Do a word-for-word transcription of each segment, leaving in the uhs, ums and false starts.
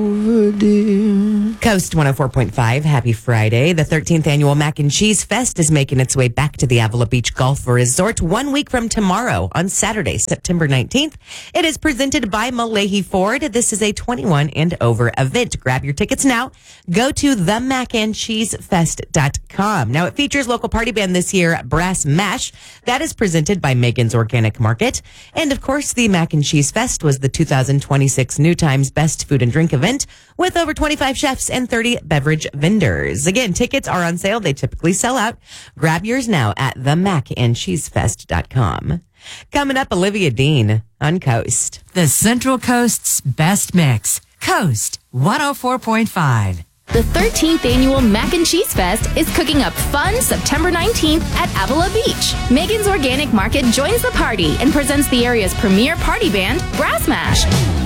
Coast one oh four point five, happy Friday. The thirteenth annual Mac and Cheese Fest is making its way back to the Avila Beach Golf Resort one week from tomorrow on Saturday, September nineteenth. It is presented by Malahi Ford. This is a twenty-one and over event. Grab your tickets now. Go to the mac and cheese fest dot com. Now, it features local party band this year, Brass Mash. That is presented by Megan's Organic Market. And, of course, the Mac and Cheese Fest was the two thousand twenty-six New Times Best Food and Drink event with over twenty-five chefs and thirty beverage vendors. Again, tickets are on sale. They typically sell out. Grab yours now at the mac and cheese fest dot com. Coming up, Olivia Dean on Coast. The Central Coast's best mix. Coast one oh four point five. The thirteenth annual Mac and Cheese Fest is cooking up fun September nineteenth at Avila Beach. Megan's Organic Market joins the party and presents the area's premier party band, Brass Mash.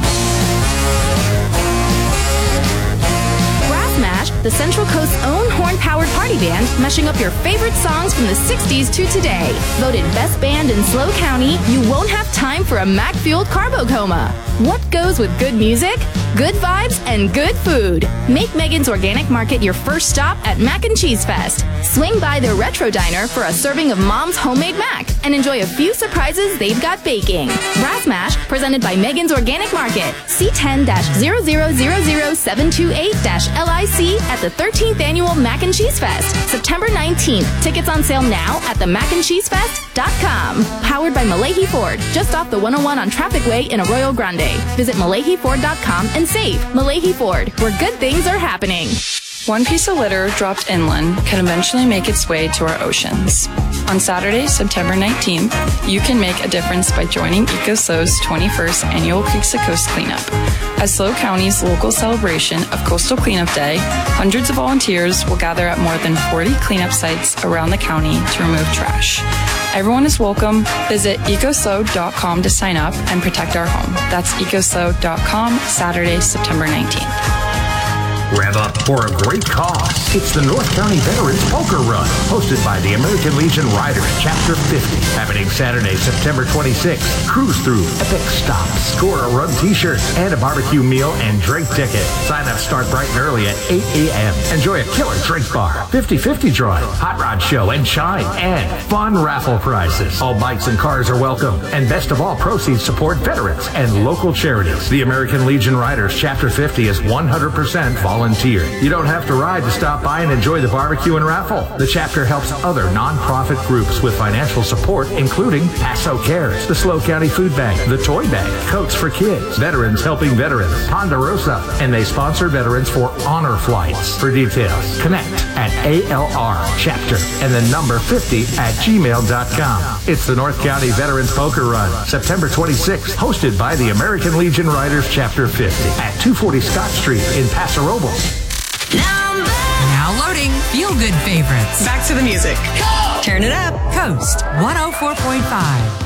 Brass Mash, the Central Coast's own horn-powered party band, meshing up your favorite songs from the sixties to today. Voted best band in SLO County, you won't have time for a Mac-fueled carbo coma. What goes with good music? Good vibes and good food. Make Megan's Organic Market your first stop at Mac and Cheese Fest. Swing by their Retro Diner for a serving of Mom's homemade mac and enjoy a few surprises they've got baking. Brass Mash, presented by Megan's Organic Market. C ten zero zero zero zero seven two eight L I C at the thirteenth annual Mac and Cheese Fest, September nineteenth. Tickets on sale now at the mac and cheese fest dot com. Powered by Malahi Ford, just off the one oh one on Traffic Way in Arroyo Grande. Visit malahi ford dot com and save. Malahi Ford, where good things are happening. One piece of litter dropped inland can eventually make its way to our oceans. On Saturday, September nineteenth, you can make a difference by joining EcoSLO's twenty-first annual Creeks to Coast Cleanup. As SLO County's local celebration of Coastal Cleanup Day, hundreds of volunteers will gather at more than forty cleanup sites around the county to remove trash. Everyone is welcome. Visit ecoslo dot com to sign up and protect our home. That's ecoslo dot com, Saturday, September nineteenth. Rev up for a great cause. It's the North County Veterans Poker Run, hosted by the American Legion Riders Chapter fifty. Happening Saturday, September twenty-sixth. Cruise through, epic stops, score a run t-shirt, and a barbecue meal and drink ticket. Sign-ups start bright and early at eight a.m. Enjoy a killer drink bar, fifty-fifty drawing, hot rod show and shine, and fun raffle prizes. All bikes and cars are welcome. And best of all, proceeds support veterans and local charities. The American Legion Riders Chapter fifty is one hundred percent volunteer. Volunteer. You don't have to ride to stop by and enjoy the barbecue and raffle. The chapter helps other nonprofit groups with financial support, including Paso Cares, the SLO County Food Bank, the Toy Bank, Coats for Kids, Veterans Helping Veterans, Ponderosa, and they sponsor veterans for honor flights. For details, connect at A L R Chapter and the number fifty at gmail dot com. It's the North County Veterans Poker Run, September twenty-sixth, hosted by the American Legion Riders Chapter fifty at two forty Scott Street in Paso Robles. Now loading feel-good favorites. Back to the music. Turn it up. Coast one oh four point five.